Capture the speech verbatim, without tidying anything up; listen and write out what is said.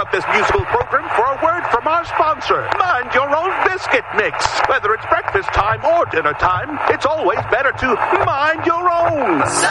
interrupt this musical program for a word from our sponsor, Mind Your Own Biscuit Mix. Whether it's breakfast time or dinner time, it's always better to mind your own.